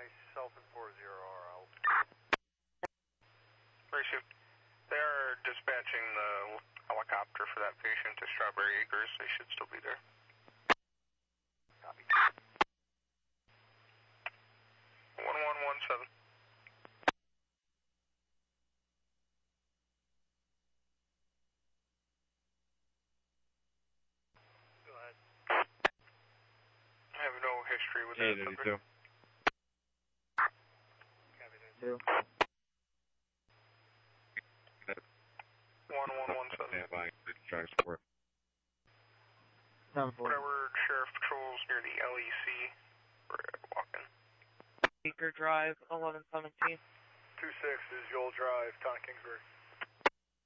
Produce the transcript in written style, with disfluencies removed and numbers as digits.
myself and 40 are out. Ratio. They are dispatching the helicopter for that patient to Strawberry Acres. They should still be there. Copy. 1117. Go ahead. I have no history with that subject. 2. 1117. Transport. 7-4. Whatever Sheriff Patrol's near the LEC. We're walking. Baker Drive, 1117. 26 is Yule Drive, Town of Kingsbury.